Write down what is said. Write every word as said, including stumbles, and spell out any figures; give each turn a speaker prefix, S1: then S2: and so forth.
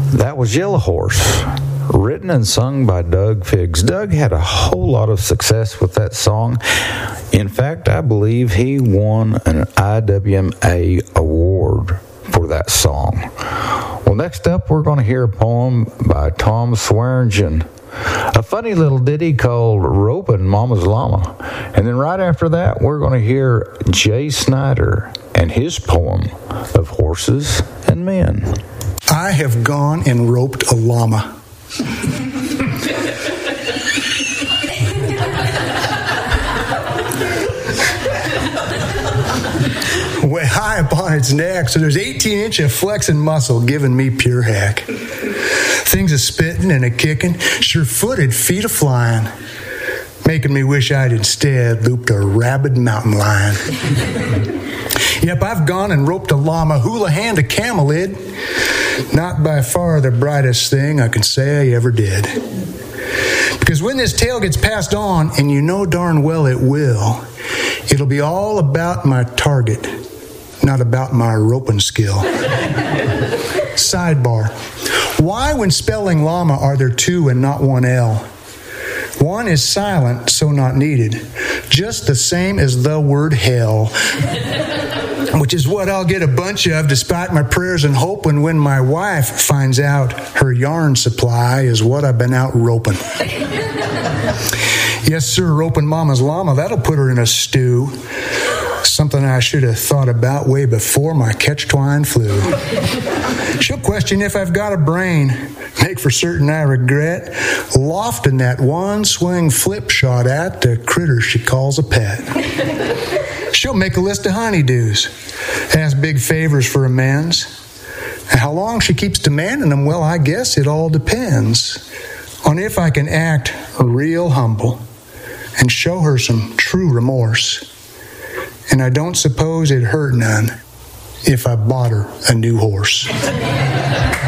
S1: That was Yellow Horse, written and sung by Doug Figgs. Doug had a whole lot of success with that song. In fact, I believe he won an I W M A award for that song. Well, next up, we're going to hear a poem by Tom Swearingen, a funny little ditty called Ropin' Mama's Llama. And then right after that, we're going to hear Jay Snyder and his poem of Horses and Men.
S2: I have gone and roped a llama. Way high upon its neck, so there's eighteen inch of flexing muscle giving me pure heck. Things a spitting and a kicking, sure-footed feet a flying, making me wish I'd instead looped a rabid mountain lion. Yep, I've gone and roped a llama, hula-hand a camelid. Not by far the brightest thing I can say I ever did. Because when this tale gets passed on, and you know darn well it will, it'll be all about my target, not about my roping skill. Sidebar. Why, when spelling llama, are there two and not one L? One is silent, so not needed, just the same as the word hell, which is what I'll get a bunch of despite my prayers and hoping when my wife finds out her yarn supply is what I've been out roping. Yes, sir, roping Mama's llama, that'll put her in a stew. Something I should have thought about way before my catch twine flew. She'll question if I've got a brain. Make for certain I regret lofting that one swing flip shot at the critter she calls a pet. She'll make a list of honeydews, ask big favors for amends. And how long she keeps demanding them, well, I guess it all depends on if I can act real humble and show her some true remorse. And I don't suppose it hurt none if I bought her a new horse.